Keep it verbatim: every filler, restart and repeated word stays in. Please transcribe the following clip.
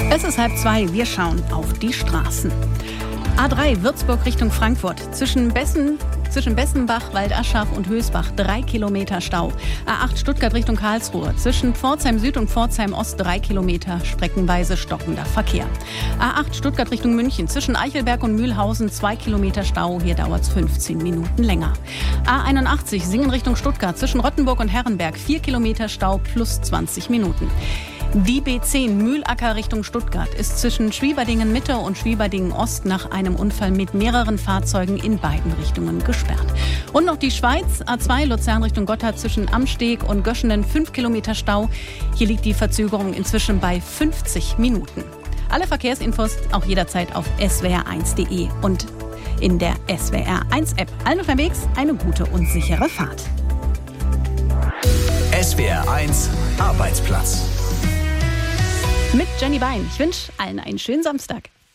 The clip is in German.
Es ist halb zwei, wir schauen auf die Straßen. A drei Würzburg Richtung Frankfurt. Zwischen Bessen, zwischen Bessenbach, Waldaschach und Hösbach drei Kilometer Stau. A acht Stuttgart Richtung Karlsruhe. Zwischen Pforzheim Süd und Pforzheim Ost drei Kilometer streckenweise stockender Verkehr. A acht Stuttgart Richtung München. Zwischen Eichelberg und Mühlhausen zwei Kilometer Stau. Hier dauert es fünfzehn Minuten länger. A einundachtzig Singen Richtung Stuttgart. Zwischen Rottenburg und Herrenberg vier Kilometer Stau plus zwanzig Minuten. Die B zehn Mühlacker Richtung Stuttgart ist zwischen Schwieberdingen Mitte und Schwieberdingen Ost nach einem Unfall mit mehreren Fahrzeugen in beiden Richtungen gesperrt. Und noch die Schweiz, A zwei Luzern Richtung Gotthard zwischen Amsteg und Göschenen fünf Kilometer Stau. Hier liegt die Verzögerung inzwischen bei fünfzig Minuten. Alle Verkehrsinfos auch jederzeit auf s w r eins punkt d e und in der S W R eins App. Allen unterwegs eine gute und sichere Fahrt. S W R eins Arbeitsplatz. Mit Jenny Bein. Ich wünsche allen einen schönen Samstag.